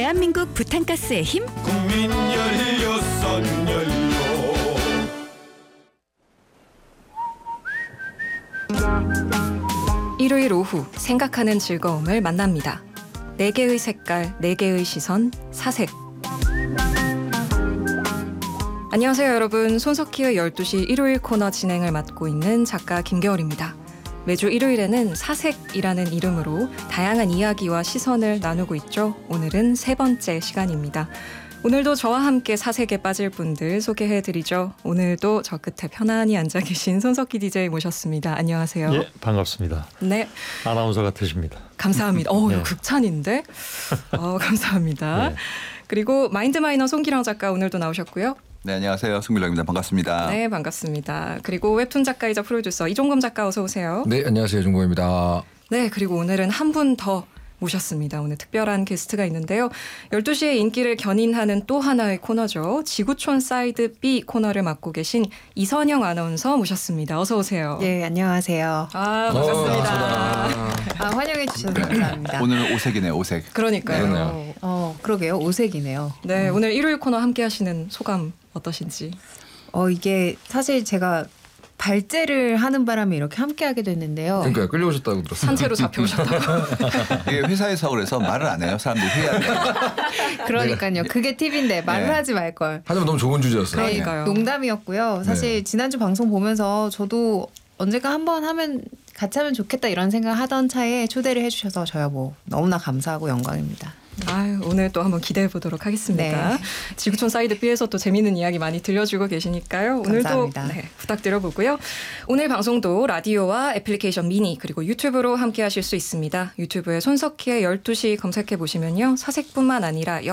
대한민국 부탄가스의 힘 국민 연료 선연료. 일요일 오후 생각하는 즐거움을 만납니다. 4개의 색깔, 4개의 시선, 사색. 안녕하세요 여러분. 손석희의 12시 일요일 코너 진행을 맡고 있는 작가 김겨울입니다. 매주 일요일에는 사색이라는 이름으로 다양한 이야기와 시선을 나누고 있죠. 오늘은 3번째 시간입니다. 오늘도 저와 함께 사색에 빠질 분들 소개해드리죠. 오늘도 저 끝에 편안히 앉아 계신 손석희 DJ 모셨습니다. 안녕하세요. 예, 반갑습니다. 네, 아나운서 같으십니다. 감사합니다. 네. 이거 극찬인데? 감사합니다. 네. 그리고 마인드마이너 송기랑 작가 오늘도 나오셨고요. 네, 안녕하세요. 송길랑입니다. 반갑습니다. 네, 반갑습니다. 그리고 웹툰 작가이자 프로듀서 이종검 작가 어서 오세요. 네, 안녕하세요. 이종검입니다. 네, 그리고 오늘은 한 분 더 모셨습니다. 오늘 특별한 게스트가 있는데요. 12시의 인기를 견인하는 또 하나의 코너죠. 지구촌 사이드 B 코너를 맡고 계신 이선영 아나운서 모셨습니다. 어서 오세요. 네, 안녕하세요. 반갑습니다. 환영해 주셔서 감사합니다. 오늘은 오색이네요. 오색. 그러니까요. 그러네요. 그러게요. 오색이네요. 네, 오늘 일요일 코너 함께 하시는 소감 어떠신지? 이게 사실 제가 발제를 하는 바람에 이렇게 함께하게 됐는데요. 그러니까 끌려오셨다고 들었어요. 산채로 잡혀오셨다고. 이게 회사에서 그래서 말을 안 해요. 사람들이 회의하면. 그러니까요. 그게 팁인데 말을 네. 하지 말 걸. 하지만 너무 좋은 주제였어요. 그러니까요. 농담이었고요. 사실 지난주 방송 보면서 저도 언젠가 한번 같이 하면 좋겠다 이런 생각 하던 차에 초대를 해주셔서 저야 뭐 너무나 감사하고 영광입니다. 아유, 오늘 또 한번 기대해 보도록 하겠습니다. 네. 지구촌 사이드 B에서 또 재미있는 이야기 많이 들려주고 계시니까요. 오늘도 감사합니다. 부탁드려보고요. 오늘 방송도 라디오와 애플리케이션 미니 그리고 유튜브로 함께 하실 수 있습니다. 유튜브에 손석희의 12시 검색해 보시면요. 사색뿐만 아니라